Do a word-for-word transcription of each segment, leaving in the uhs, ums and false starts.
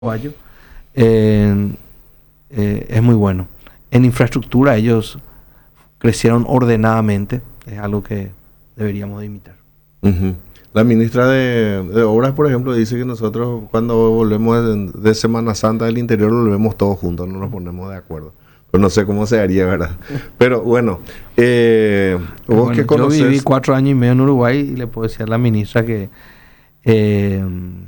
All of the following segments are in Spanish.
Paraguayo, eh, eh, es muy bueno. En infraestructura ellos crecieron ordenadamente, es algo que deberíamos de imitar. Uh-huh. La ministra de, de Obras, por ejemplo, dice que nosotros cuando volvemos de, de Semana Santa del interior volvemos todos juntos, no nos ponemos de acuerdo. Pero no sé cómo se haría, ¿verdad? Pero bueno, eh, vos bueno, que conoces... Yo viví cuatro años y medio en Uruguay y le puedo decir a la ministra que eh,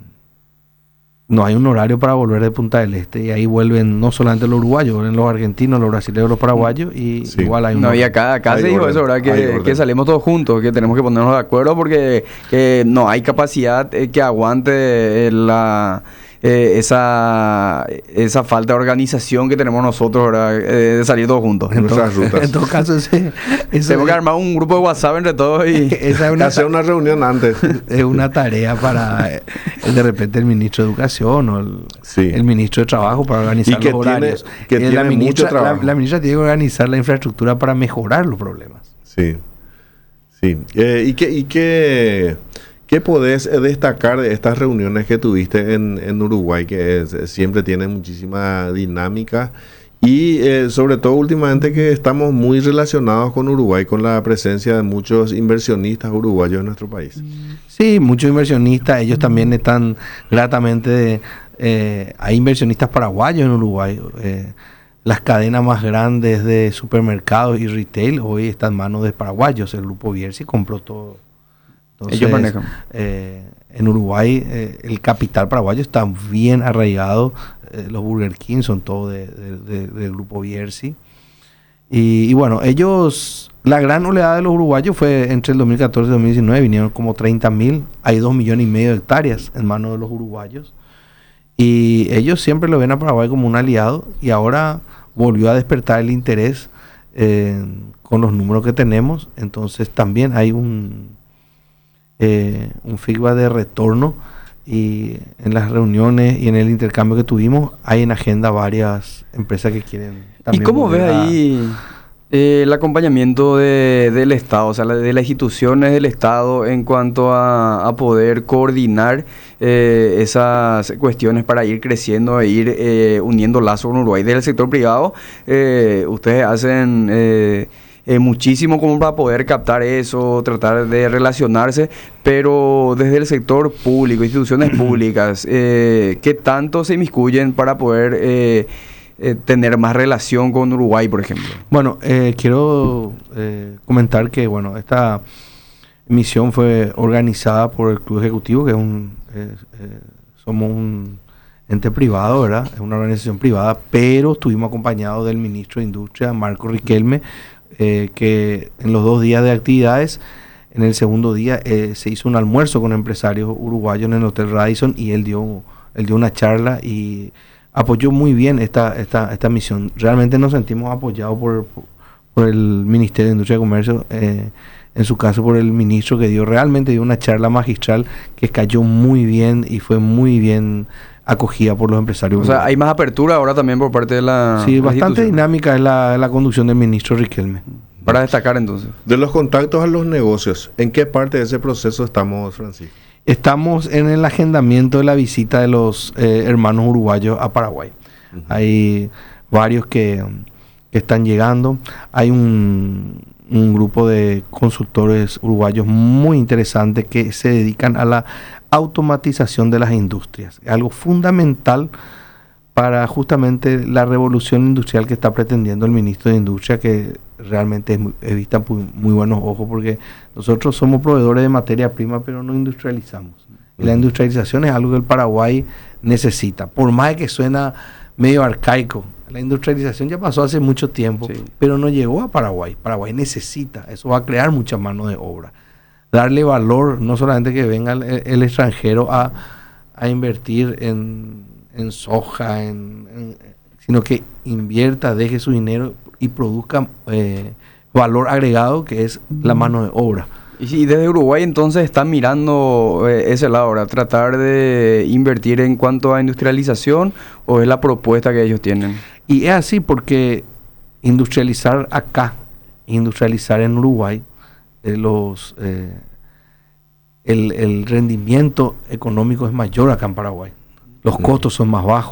no hay un horario para volver de Punta del Este y ahí vuelven no solamente los uruguayos, vuelven los argentinos, los brasileños, los paraguayos y sí. igual hay un... No, y acá, acá se dijo orden, eso, ¿verdad? Que, que salimos todos juntos, que tenemos que ponernos de acuerdo porque que no hay capacidad eh, que aguante eh, la... Eh, esa esa falta de organización que tenemos nosotros, ¿verdad? Eh, de salir todos juntos. En, todo, en todo caso, ese, ese tenemos que armar un grupo de WhatsApp entre todos y esa es una hacer una reunión antes. Es una tarea para eh, de repente el ministro de Educación o el, sí. el ministro de Trabajo para organizar y que los horarios. Tiene, que eh, tiene la, ministra, mucho trabajo. La, la ministra tiene que organizar la infraestructura para mejorar los problemas. Sí, sí. Eh, y que y que ¿Qué podés destacar de estas reuniones que tuviste en, en Uruguay, que es, siempre tienen muchísima dinámica y eh, sobre todo últimamente que estamos muy relacionados con Uruguay, con la presencia de muchos inversionistas uruguayos en nuestro país? Sí, muchos inversionistas, ellos también están gratamente, eh, hay inversionistas paraguayos en Uruguay. Eh, las cadenas más grandes de supermercados y retail hoy están en manos de paraguayos. El grupo Bierzi compró todo. Entonces, ellos manejan. Eh, en Uruguay eh, el capital paraguayo está bien arraigado. Eh, los Burger King son todos de, de, de, del grupo Bierzi. Y, y bueno, ellos, la gran oleada de los uruguayos fue entre el dos mil catorce y dos mil diecinueve, vinieron como treinta mil. Hay dos millones y medio de hectáreas en manos de los uruguayos. Y ellos siempre lo ven a Paraguay como un aliado. Y ahora volvió a despertar el interés eh, con los números que tenemos. Entonces también hay un... Eh, un feedback de retorno y en las reuniones y en el intercambio que tuvimos hay en agenda varias empresas que quieren también. ¿Y cómo ves ahí eh, el acompañamiento de, del Estado, o sea, de las instituciones del Estado en cuanto a, a poder coordinar eh, esas cuestiones para ir creciendo e ir eh, uniendo lazos con Uruguay? Del sector privado, eh, ustedes hacen... Eh, Eh, muchísimo como para poder captar eso, tratar de relacionarse, pero desde el sector público, instituciones públicas, eh, ¿qué tanto se inmiscuyen para poder eh, eh, tener más relación con Uruguay, por ejemplo? Bueno, eh, quiero eh, comentar que bueno, esta misión fue organizada por el Club Ejecutivo, que es un eh, eh, somos un ente privado, ¿verdad? Es una organización privada, pero estuvimos acompañados del ministro de Industria, Marco Riquelme, Eh, que en los dos días de actividades, en el segundo día eh, se hizo un almuerzo con empresarios uruguayos en el Hotel Radisson y él dio, él dio una charla y apoyó muy bien esta, esta, esta misión. Realmente nos sentimos apoyados por, por, por el Ministerio de Industria y Comercio, eh, en su caso por el ministro que dio, realmente dio una charla magistral que cayó muy bien y fue muy bien acogida por los empresarios. O sea, hay más apertura ahora también por parte de la... Sí, bastante dinámica es la, la conducción del ministro Riquelme. Para destacar entonces. De los contactos a los negocios, ¿en qué parte de ese proceso estamos, Francisco? Estamos en el agendamiento de la visita de los eh, hermanos uruguayos a Paraguay. Uh-huh. Hay varios que, que están llegando. Hay un, un grupo de consultores uruguayos muy interesantes que se dedican a la automatización de las industrias. Es algo fundamental para justamente la revolución industrial que está pretendiendo el ministro de Industria, que realmente es, muy, es vista muy, muy buenos ojos, porque nosotros somos proveedores de materia prima, pero no industrializamos. Y la industrialización es algo que el Paraguay necesita. Por más de que suena medio arcaico, la industrialización ya pasó hace mucho tiempo, sí. pero no llegó a Paraguay. Paraguay necesita, eso va a crear mucha mano de obra. Darle valor, no solamente que venga el, el extranjero a, a invertir en, en soja, en, en, sino que invierta, deje su dinero y produzca eh, valor agregado, que es la mano de obra. Y desde Uruguay entonces están mirando eh, ese lado ahora, tratar de invertir en cuanto a industrialización, ¿o es la propuesta que ellos tienen? Y es así porque industrializar acá, industrializar en Uruguay, eh, los eh, el, el rendimiento económico es mayor acá en Paraguay. los costos son más bajos.